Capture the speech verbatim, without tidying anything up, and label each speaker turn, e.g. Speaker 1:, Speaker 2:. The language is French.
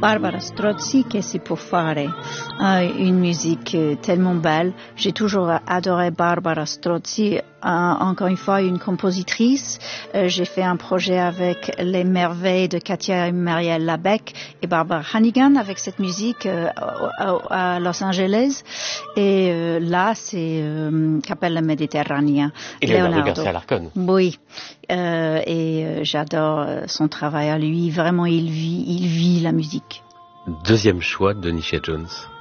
Speaker 1: Barbara Strozzi, che si può fare uh, une musique uh, tellement belle. J'ai toujours adoré Barbara Strozzi, uh, encore une fois une compositrice. Uh, j'ai fait un projet avec les merveilles de Katia et Marielle Labec et Barbara Hannigan avec cette musique uh, à, à Los Angeles. Et uh, là, c'est uh, Cappella Mediterranea.
Speaker 2: Et Leonardo Garcia Larcon.
Speaker 1: Oui. Euh, et euh, j'adore son travail à lui. Vraiment, il vit, il vit la musique.
Speaker 2: Deuxième choix de Nisha Jones.